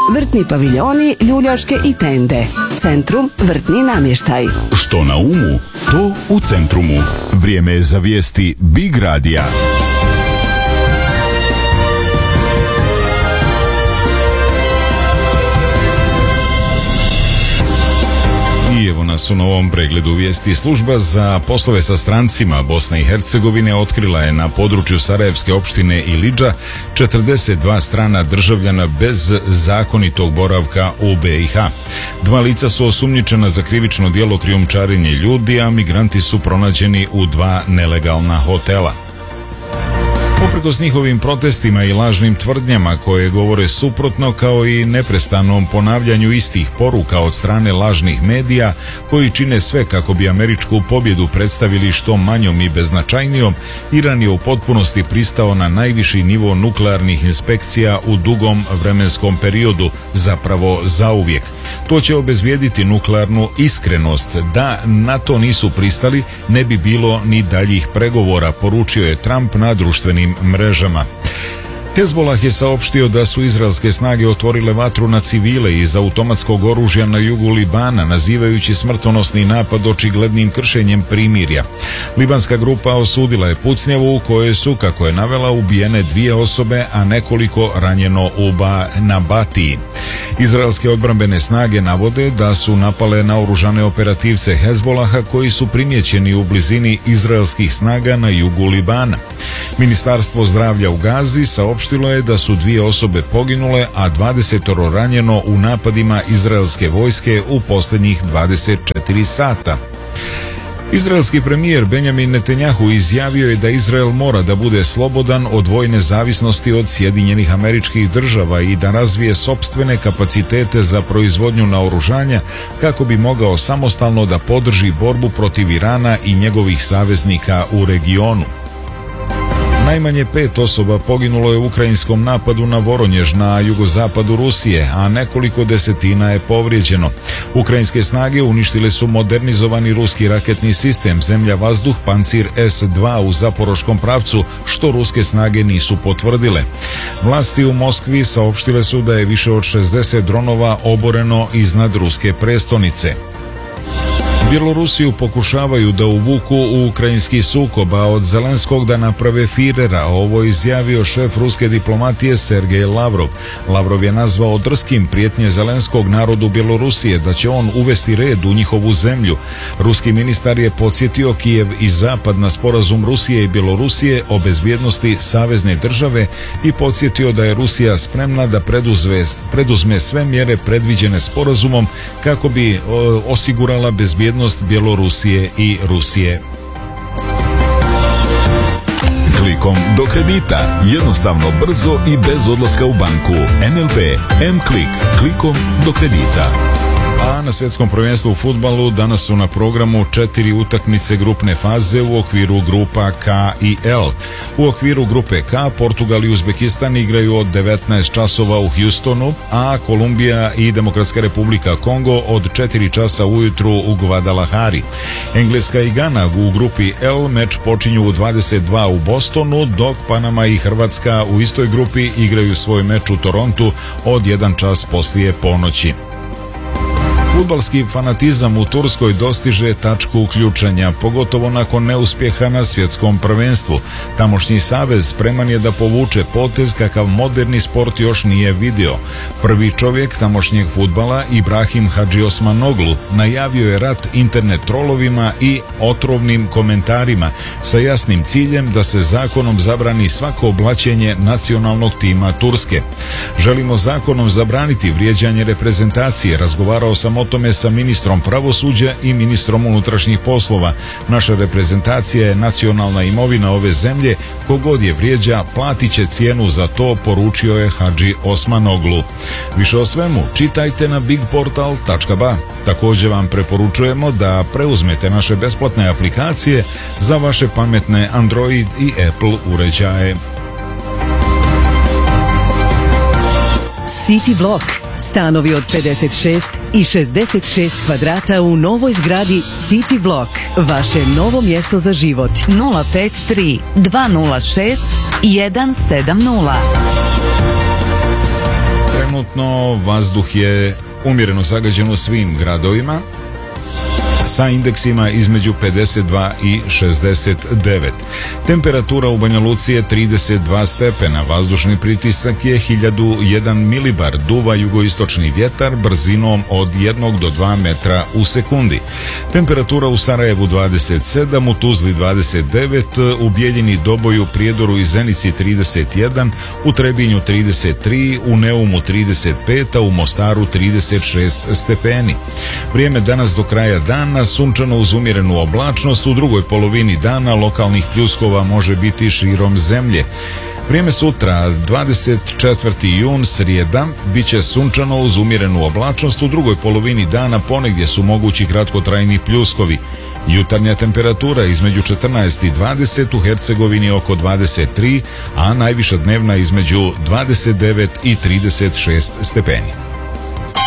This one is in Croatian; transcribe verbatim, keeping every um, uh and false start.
Vrtni paviljoni, ljuljaške i tende. Centrum vrtni namještaj. Što na umu, to u Centrumu. Vrijeme je za vijesti Big Radija. I evo nas u novom pregledu vijesti. Služba za poslove sa strancima Bosne i Hercegovine otkrila je na području Sarajevske opštine Ilidža četrdeset dva strana državljana bez zakonitog boravka u be i ha. Dva lica su osumnjičena za krivično djelo krijumčarenje ljudi, a migranti su pronađeni u dva nelegalna hotela. Uprkos njihovim protestima i lažnim tvrdnjama koje govore suprotno, kao i neprestanom ponavljanju istih poruka od strane lažnih medija koji čine sve kako bi američku pobjedu predstavili što manjom i beznačajnijom, Iran je u potpunosti pristao na najviši nivo nuklearnih inspekcija u dugom vremenskom periodu, zapravo zauvijek. To će obezbijediti nuklearnu iskrenost. Da na to nisu pristali, ne bi bilo ni daljih pregovora, poručio je Trump na društvenim mrežama. Hezbolah je saopštio da su izraelske snage otvorile vatru na civile iz automatskog oružja na jugu Libana, nazivajući smrtonosni napad očiglednim kršenjem primirja. Libanska grupa osudila je pucnjavu u kojoj su, kako je navela, ubijene dvije osobe, a nekoliko ranjeno u ba na Batiji. Izraelske odbrambene snage navode da su napale naoružane operativce Hezbolaha koji su primijećeni u blizini izraelskih snaga na jugu Libana. Ministarstvo zdravlja u Gazi saopštilo je da su dvije osobe poginule, a dvadesetoro ranjeno u napadima izraelske vojske u posljednjih dvadeset četiri sata. Izraelski premijer Benjamin Netanjahu izjavio je da Izrael mora da bude slobodan od vojne zavisnosti od Sjedinjenih Američkih Država i da razvije sopstvene kapacitete za proizvodnju naoružanja kako bi mogao samostalno da podrži borbu protiv Irana i njegovih saveznika u regionu. Najmanje pet osoba poginulo je u ukrajinskom napadu na Voronjež na jugozapadu Rusije, a nekoliko desetina je povrijeđeno. Ukrajinske snage uništile su modernizovani ruski raketni sistem zemlja-vazduh Pancir es dva u zaporoškom pravcu, što ruske snage nisu potvrdile. Vlasti u Moskvi saopštile su da je više od šezdeset dronova oboreno iznad ruske prestonice. Bjelorusiju pokušavaju da uvuku u ukrajinski sukob, a od Zelenskog da naprave Firera. Ovo je izjavio šef ruske diplomatije Sergej Lavrov. Lavrov je nazvao drskim prijetnje Zelenskog narodu Bjelorusije da će on uvesti red u njihovu zemlju. Ruski ministar je podsjetio Kijev i Zapad na sporazum Rusije i Bjelorusije o bezbjednosti savezne države i podsjetio da je Rusija spremna da preduzme, preduzme sve mjere predviđene sporazumom kako bi o, osigurala bezbjednost Bjelorusije i Rusije. Klikom do kredita. Jednostavno, brzo i bez odlaska u banku. en el be M-Klik. Klikom do kredita. A na svjetskom prvenstvu u fudbalu danas su na programu četiri utakmice grupne faze u okviru grupa K i L. U okviru grupe K Portugal i Uzbekistan igraju od devetnaest časova u Houstonu, a Kolumbija i Demokratska republika Kongo od četiri časa ujutru u Guadalajari. Engleska i Gana u grupi L meč počinju u dvadeset dva u Bostonu, dok Panama i Hrvatska u istoj grupi igraju svoj meč u Torontu od jedan čas poslije ponoći. Fudbalski fanatizam u Turskoj dostiže tačku uključenja, pogotovo nakon neuspjeha na svjetskom prvenstvu. Tamošnji savez spreman je da povuče potez kakav moderni sport još nije vidio. Prvi čovjek tamošnjeg fudbala, Ibrahim Hadžiosmanoglu, najavio je rat internet trolovima i otrovnim komentarima sa jasnim ciljem da se zakonom zabrani svako oblačenje nacionalnog tima Turske. Želimo zakonom zabraniti vrijeđanje reprezentacije, razgovarao sam o tome sa ministrom pravosuđa i ministrom unutrašnjih poslova. Naša reprezentacija je nacionalna imovina ove zemlje, kogod je vrijeđa platit će cijenu za to, poručio je Hadži Osmanoglu. Više o svemu čitajte na bigportal tačka ba. Također vam preporučujemo da preuzmete naše besplatne aplikacije za vaše pametne Android i Apple uređaje. City Block. Stanovi od pedeset šest i šezdeset šest kvadrata u novoj zgradi City Block. Vaše novo mjesto za život. nula pet tri dva nula šest jedan sedam nula. Trenutno vazduh je umjereno zagađen u svim gradovima sa indeksima između pedeset dva i šezdeset devet. Temperatura u Banja Luci je trideset dva stepena, vazdušni pritisak je hiljadu jedan milibar, duva jugoistočni vjetar brzinom od jednog do dva metra u sekundi. Temperatura u Sarajevu dvadeset sedam, u Tuzli dvadeset devet, u Bijeljini, Doboju, Prijedoru i Zenici trideset jedan, u Trebinju trideset tri, u Neumu trideset pet, a u Mostaru trideset šest stepeni. Vrijeme danas do kraja dana sunčano uz umjerenu oblačnost, u drugoj polovini dana lokalnih pljuskova može biti širom zemlje. Vrijeme sutra, dvadeset četvrti jun, srijeda, bit će sunčano uz umjerenu oblačnost, u drugoj polovini dana ponegdje su mogući kratkotrajni pljuskovi. Jutarnja temperatura između četrnaest i dvadeset, u Hercegovini oko dvadeset tri, a najviša dnevna između dvadeset devet i trideset šest stepeni.